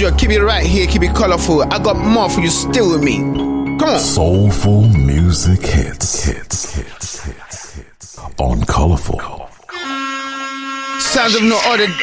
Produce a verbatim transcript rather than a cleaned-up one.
sure, keep it right here, keep it colorful. I got more for you, still with me. Come on. Soulful music hits, hits, hits, hits, hits on Colorful. Sounds of no other